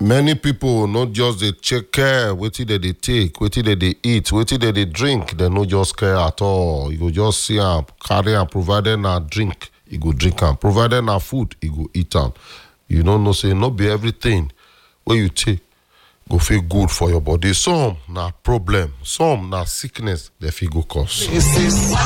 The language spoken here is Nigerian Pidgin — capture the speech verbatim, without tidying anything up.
Many people not just they check care, wetin they they take, wetin they they eat, wetin they they drink, they no just care at all. You go just see am, carry am, provided na drink, you go drink am. Provided na food, you go eat am. You don't know, say, not be everything where you take go feel good for your body. Some na problem, some na sickness, they feel go cause.